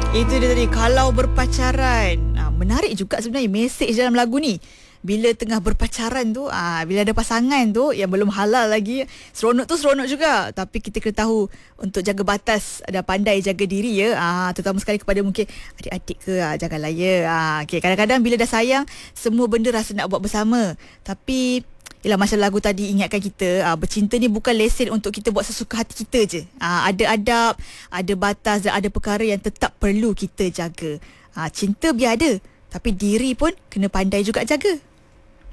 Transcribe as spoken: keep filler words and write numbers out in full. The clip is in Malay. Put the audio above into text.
Itu dia tadi, kalau berpacaran. Ha, menarik juga sebenarnya mesej dalam lagu ni. Bila tengah berpacaran tu, ah, bila ada pasangan tu yang belum halal lagi, seronok tu seronok juga. Tapi kita kena tahu untuk jaga batas dan pandai jaga diri ya. Ah, terutama sekali kepada mungkin adik-adik ke, ah, janganlah ya. Ah, okay. Kadang-kadang bila dah sayang, semua benda rasa nak buat bersama. Tapi yelah, macam lagu tadi ingatkan kita, aa, bercinta ni bukan lesen untuk kita buat sesuka hati kita je. Aa, ada adab, ada batas dan ada perkara yang tetap perlu kita jaga. Aa, cinta biar ada, tapi diri pun kena pandai juga jaga.